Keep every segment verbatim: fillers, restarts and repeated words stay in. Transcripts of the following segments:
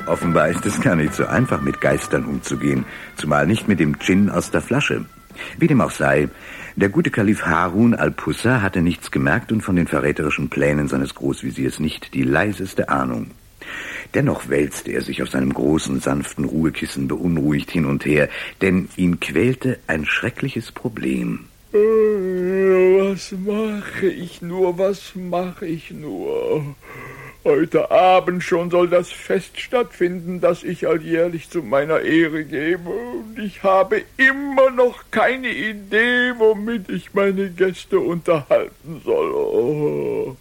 Offenbar ist es gar nicht so einfach, mit Geistern umzugehen, zumal nicht mit dem Dschinn aus der Flasche. Wie dem auch sei, der gute Kalif Harun al-Pussa hatte nichts gemerkt und von den verräterischen Plänen seines Großwesirs nicht die leiseste Ahnung. Dennoch wälzte er sich auf seinem großen, sanften Ruhekissen beunruhigt hin und her, denn ihn quälte ein schreckliches Problem. Was mache ich nur, was mache ich nur? Heute Abend schon soll das Fest stattfinden, das ich alljährlich zu meiner Ehre gebe. Und ich habe immer noch keine Idee, womit ich meine Gäste unterhalten soll. Oh.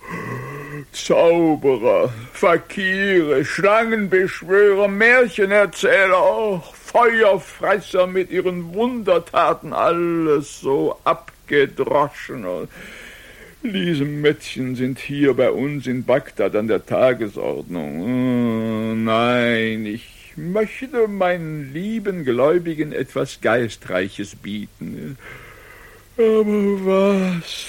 Zauberer, Fakire, Schlangenbeschwörer, Märchenerzähler, oh, Feuerfresser mit ihren Wundertaten, alles so abgedroschen. Diese Mädchen sind hier bei uns in Bagdad an der Tagesordnung. Oh, nein, ich möchte meinen lieben Gläubigen etwas Geistreiches bieten. Aber was?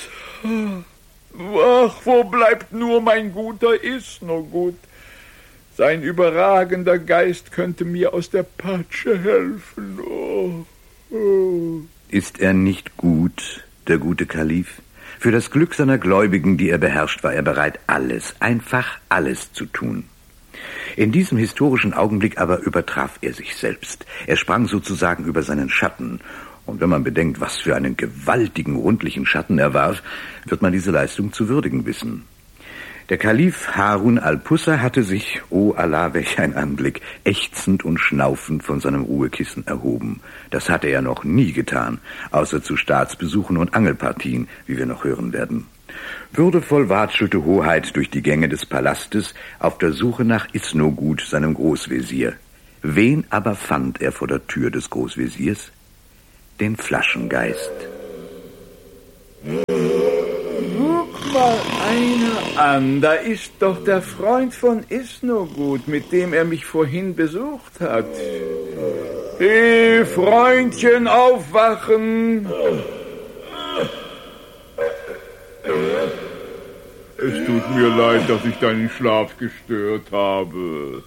Ach, wo bleibt nur mein guter Isnogut? Sein überragender Geist könnte mir aus der Patsche helfen. Oh, oh. Ist er nicht gut, der gute Kalif? Für das Glück seiner Gläubigen, die er beherrscht, war er bereit, alles, einfach alles zu tun. In diesem historischen Augenblick aber übertraf er sich selbst. Er sprang sozusagen über seinen Schatten. Und wenn man bedenkt, was für einen gewaltigen, rundlichen Schatten er warf, wird man diese Leistung zu würdigen wissen. Der Kalif Harun al-Pussa hatte sich, oh Allah, welch ein Anblick, ächzend und schnaufend von seinem Ruhekissen erhoben. Das hatte er noch nie getan, außer zu Staatsbesuchen und Angelpartien, wie wir noch hören werden. Würdevoll watschelte Hoheit durch die Gänge des Palastes auf der Suche nach Isnogut, seinem Großwesir. Wen aber fand er vor der Tür des Großwesirs? Den Flaschengeist. Guck mal einer an, da ist doch der Freund von Isnogut, mit dem er mich vorhin besucht hat. Hey, Freundchen, aufwachen! Es tut mir leid, dass ich deinen Schlaf gestört habe.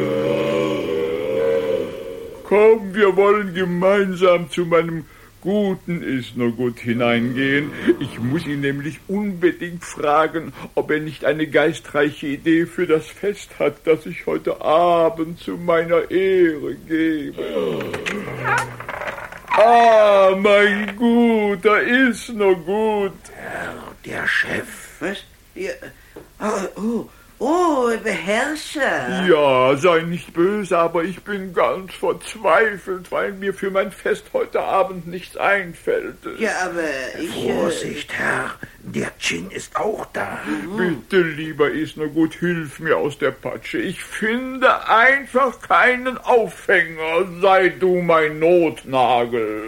Komm, wir wollen gemeinsam zu meinem guten Isnogut hineingehen. Ich muss ihn nämlich unbedingt fragen, ob er nicht eine geistreiche Idee für das Fest hat, das ich heute Abend zu meiner Ehre gebe. Ah, mein guter Isnogut. Herr, der Chef. Was? Ja. Oh, oh. Oh, Beherrscher. Ja, sei nicht böse, aber ich bin ganz verzweifelt, weil mir für mein Fest heute Abend nichts einfällt. Ja, aber ich... Vorsicht, Herr, der Dschinn ist auch da. Bitte, lieber Isnogut, hilf mir aus der Patsche. Ich finde einfach keinen Aufhänger. Sei du mein Notnagel.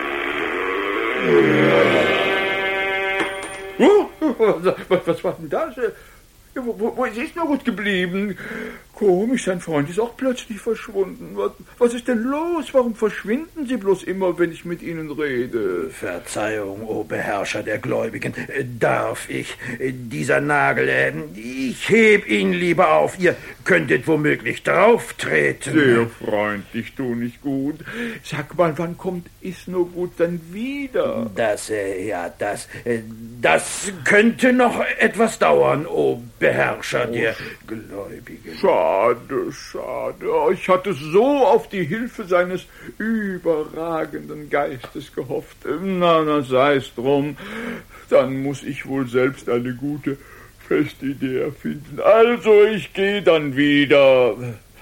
Oh, was, was war denn das? Wo, wo, wo ist Isnogut geblieben? Komisch, sein Freund ist auch plötzlich verschwunden. Was, was ist denn los? Warum verschwinden Sie bloß immer, wenn ich mit Ihnen rede? Verzeihung, o Beherrscher der Gläubigen. Darf ich? Dieser Nagel, ich heb ihn lieber auf. Ihr könntet womöglich drauftreten. Sehr freundlich, tu nicht gut. Sag mal, wann kommt Isnogut denn wieder? Das, äh, ja, das, äh, das könnte noch etwas dauern, o Beherrscher der Gläubigen. Schade, schade. Ich hatte so auf die Hilfe seines überragenden Geistes gehofft. Na, na, sei es drum. Dann muss ich wohl selbst eine gute Festidee erfinden. Also, ich gehe dann wieder.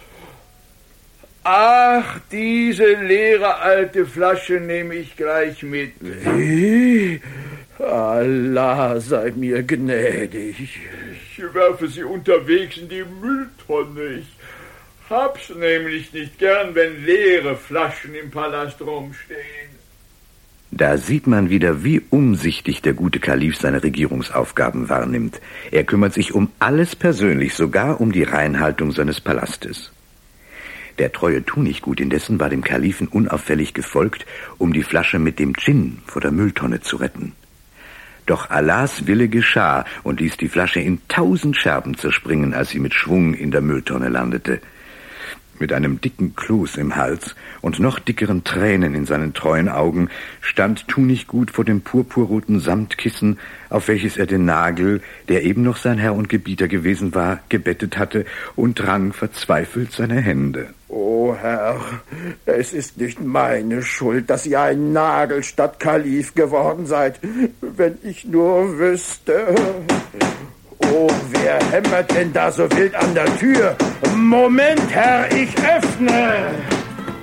Ach, diese leere alte Flasche nehme ich gleich mit. Wie? Allah sei mir gnädig. Ich werfe sie unterwegs in die Mülltonne. Ich hab's nämlich nicht gern, wenn leere Flaschen im Palast rumstehen. Da sieht man wieder, wie umsichtig der gute Kalif seine Regierungsaufgaben wahrnimmt. Er kümmert sich um alles persönlich, sogar um die Reinhaltung seines Palastes. Der treue Tunichtgut indessen war dem Kalifen unauffällig gefolgt, um die Flasche mit dem Dschinn vor der Mülltonne zu retten. Doch Allahs Wille geschah und ließ die Flasche in tausend Scherben zerspringen, als sie mit Schwung in der Mülltonne landete. Mit einem dicken Kloß im Hals und noch dickeren Tränen in seinen treuen Augen stand Tunichgut vor dem purpurroten Samtkissen, auf welches er den Nagel, der eben noch sein Herr und Gebieter gewesen war, gebettet hatte, und rang verzweifelt seine Hände. »O Herr, es ist nicht meine Schuld, dass ihr ein Nagel statt Kalif geworden seid. Wenn ich nur wüsste... Oh, wer hämmert denn da so wild an der Tür? Moment, Herr, ich öffne!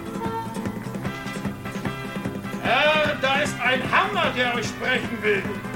Herr, da ist ein Hammer, der euch sprechen will.